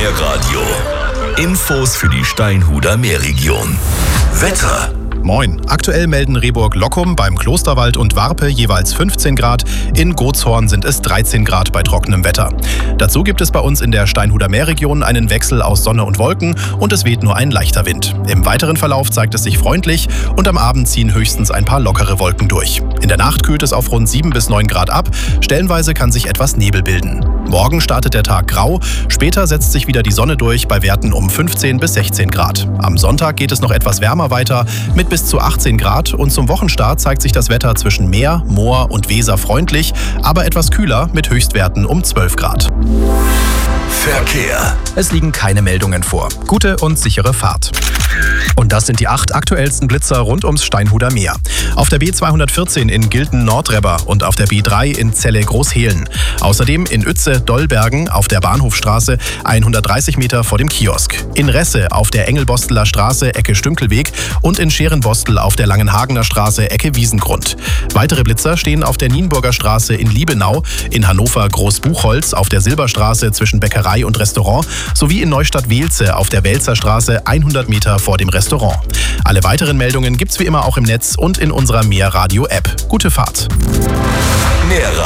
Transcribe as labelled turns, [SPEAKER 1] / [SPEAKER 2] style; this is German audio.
[SPEAKER 1] Meerradio. Infos für die Steinhuder Meerregion. Wetter.
[SPEAKER 2] Moin. Aktuell melden Rehburg-Lockum beim Klosterwald und Warpe jeweils 15 Grad. In Gotshorn sind es 13 Grad bei trockenem Wetter. Dazu gibt es bei uns in der Steinhuder Meerregion einen Wechsel aus Sonne und Wolken und es weht nur ein leichter Wind. Im weiteren Verlauf zeigt es sich freundlich und am Abend ziehen höchstens ein paar lockere Wolken durch. In der Nacht kühlt es auf rund 7 bis 9 Grad ab. Stellenweise kann sich etwas Nebel bilden. Morgen startet der Tag grau, später setzt sich wieder die Sonne durch bei Werten um 15 bis 16 Grad. Am Sonntag geht es noch etwas wärmer weiter mit bis zu 18 Grad und zum Wochenstart zeigt sich das Wetter zwischen Meer, Moor und Weser freundlich, aber etwas kühler mit Höchstwerten um 12 Grad.
[SPEAKER 1] Verkehr.
[SPEAKER 2] Es liegen keine Meldungen vor. Gute und sichere Fahrt. Und das sind die 8 aktuellsten Blitzer rund ums Steinhuder Meer. Auf der B214 in Gilten-Nordrebber und auf der B3 in Celle-Großhehlen. Außerdem in Uetze-Dollbergen auf der Bahnhofstraße 130 Meter vor dem Kiosk. In Resse auf der Engelbosteler Straße Ecke Stünkelweg und in Scherenbostel auf der Langenhagener Straße Ecke Wiesengrund. Weitere Blitzer stehen auf der Nienburger Straße in Liebenau, in Hannover Großbuchholz auf der Silberstraße zwischen Bäckerei und Restaurant sowie in Neustadt-Wehlze auf der Welzer Straße 100 Meter vor dem Restaurant. Alle weiteren Meldungen gibt's wie immer auch im Netz und in unserer Meerradio-App. Gute Fahrt!